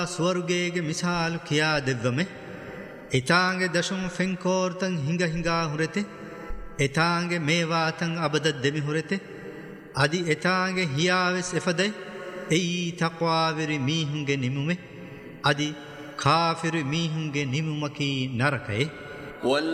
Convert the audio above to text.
ස්වර්ගයේ මිසාල් කියා දෙවමෙ එතාංගේ දශම ෆෙන්කෝර්තන් හිඟා හුරෙතේ එතාංගේ මේවාතන් අබද දෙමි හුරෙතේ අදි එතාංගේ හියාවෙස් එෆදයි එයි තක්වාවිරි මීහුන්ගේ නිමුමේ අදි කාෆිරු මීහුන්ගේ නිමුමකී නරකයේ